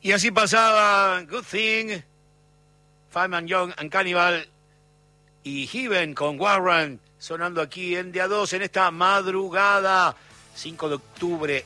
Y así pasaba Good Thing, Fireman Young and Cannibal y Heaven con Warren sonando aquí en Día 2 en esta madrugada, 5 de octubre,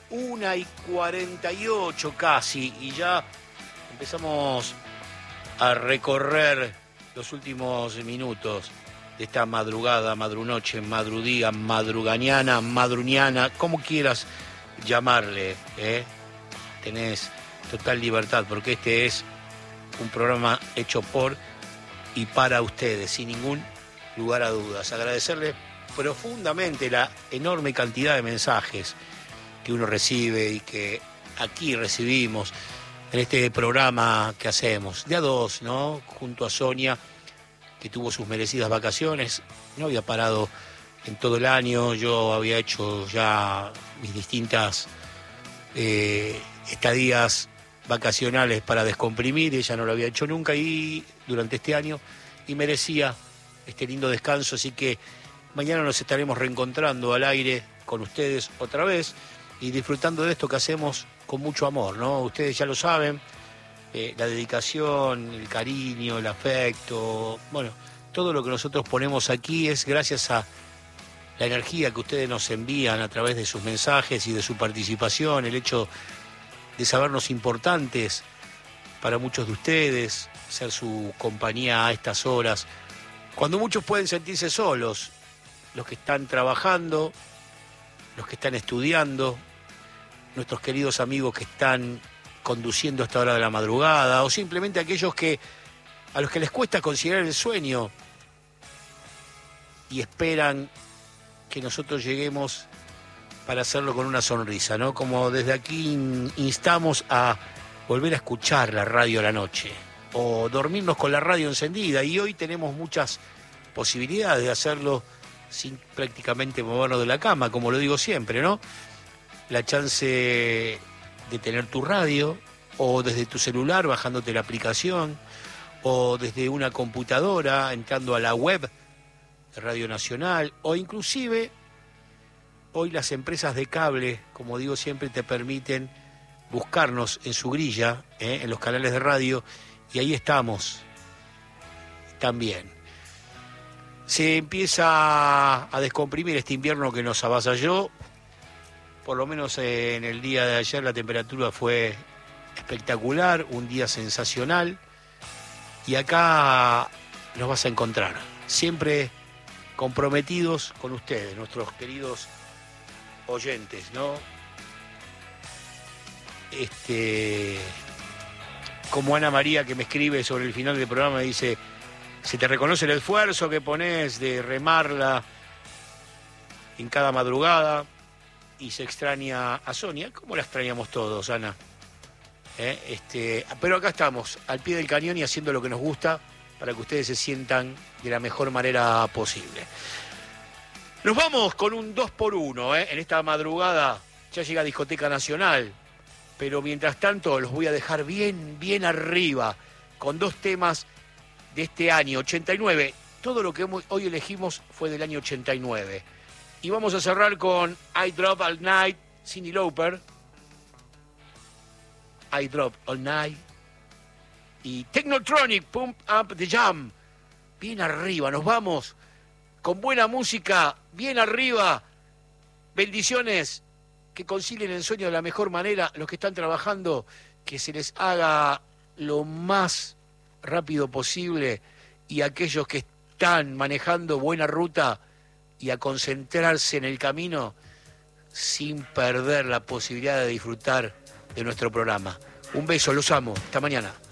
1:48 casi, y ya empezamos a recorrer los últimos minutos de esta madrugada, madrunoche, madrudía, madrugañana, madruñana, como quieras llamarle, tenés total libertad, porque este es un programa hecho por y para ustedes, sin ningún lugar a dudas. Agradecerles profundamente la enorme cantidad de mensajes que uno recibe y que aquí recibimos en este programa que hacemos, de a dos, ¿no? Junto a Sonia, que tuvo sus merecidas vacaciones, no había parado en todo el año, yo había hecho ya mis distintas estadías vacacionales para descomprimir, ella no lo había hecho nunca y durante este año, y merecía este lindo descanso, así que mañana nos estaremos reencontrando al aire con ustedes otra vez y disfrutando de esto que hacemos con mucho amor, ¿no? Ustedes ya lo saben, la dedicación, el cariño, el afecto, bueno, todo lo que nosotros ponemos aquí es gracias a la energía que ustedes nos envían a través de sus mensajes y de su participación, el hecho de sabernos importantes para muchos de ustedes, ser su compañía a estas horas, cuando muchos pueden sentirse solos, los que están trabajando, los que están estudiando, nuestros queridos amigos que están conduciendo a esta hora de la madrugada, o simplemente aquellos a los que les cuesta considerar el sueño y esperan que nosotros lleguemos para hacerlo con una sonrisa, ¿no? Como desde aquí instamos a volver a escuchar la radio a la noche o dormirnos con la radio encendida, y hoy tenemos muchas posibilidades de hacerlo sin prácticamente movernos de la cama, como lo digo siempre, ¿no? La chance de tener tu radio o desde tu celular bajándote la aplicación o desde una computadora entrando a la web de Radio Nacional, o inclusive hoy las empresas de cable, como digo siempre, te permiten buscarnos en su grilla, en los canales de radio, y ahí estamos también. Se empieza a descomprimir este invierno que nos avasalló. Por lo menos en el día de ayer la temperatura fue espectacular, un día sensacional, y acá nos vas a encontrar, siempre comprometidos con ustedes, nuestros queridos oyentes, ¿no? Como Ana María, que me escribe sobre el final del programa, dice: se te reconoce el esfuerzo que pones de remarla en cada madrugada, y se extraña a Sonia. ¿Cómo la extrañamos todos, Ana? Pero acá estamos, al pie del cañón y haciendo lo que nos gusta para que ustedes se sientan de la mejor manera posible. Nos vamos con un 2x1, en esta madrugada. Ya llega Discoteca Nacional, pero mientras tanto los voy a dejar bien, bien arriba con dos temas de este año, 89. Todo lo que hoy elegimos fue del año 89. Y vamos a cerrar con I Drop All Night, Cyndi Lauper. I Drop All Night. Y Technotronic, Pump Up the Jam. Bien arriba, nos vamos con buena música, bien arriba. Bendiciones, que concilien el sueño de la mejor manera. Los que están trabajando, que se les haga lo más rápido posible. Y aquellos que están manejando buena ruta y a concentrarse en el camino sin perder la posibilidad de disfrutar de nuestro programa. Un beso, los amo. Hasta mañana.